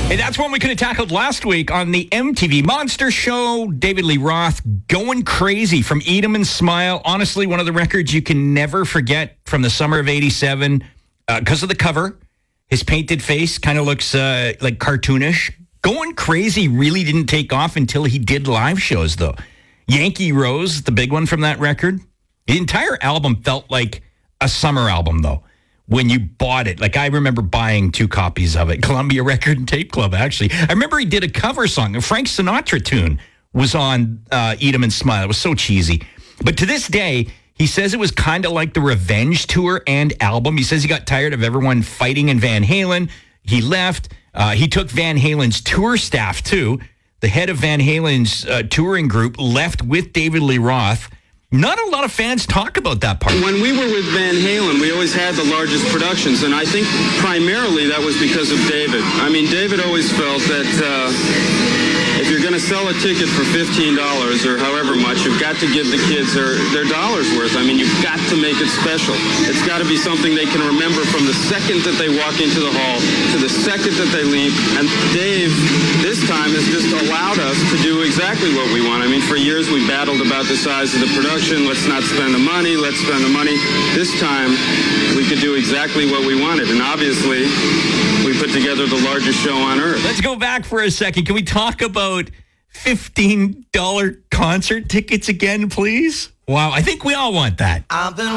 Hey, that's one we could have tackled last week on the MTV Monster Show. David Lee Roth going crazy from Eat 'Em and Smile. Honestly, one of the records you can never forget from the summer of 87 because of the cover. His painted face kind of looks like cartoonish. Going Crazy really didn't take off until he did live shows, though. Yankee Rose, the big one from that record. The entire album felt like a summer album, though. When you bought it, like I remember buying 2 copies of it, Columbia Record and Tape Club, actually. I remember he did a cover song, a Frank Sinatra tune was on Eat 'Em and Smile. It was so cheesy. But to this day, he says it was kind of like the Revenge tour and album. He says he got tired of everyone fighting in Van Halen. He left. He took Van Halen's tour staff, too. The head of Van Halen's touring group left with David Lee Roth. Not a lot of fans talk about that part. When we were with Van Halen, we always had the largest productions, and I think primarily that was because of David. I mean, David always felt that if you're going to sell a ticket for $15 or however much, you've got to give the kids their dollar's worth. I mean, you've got to make it special. It's got to be something they can remember from the second that they walk into the hall to the second that they leave. And Dave, this time, has just allowed us to do exactly what we want. I mean, for years we battled about the size of the production. Let's not spend the money. Let's spend the money. This time, we could do exactly what we wanted. And obviously, we put together the largest show on earth. Let's go back for a second. Can we talk about $15 concert tickets again, please? Wow, I think we all want that.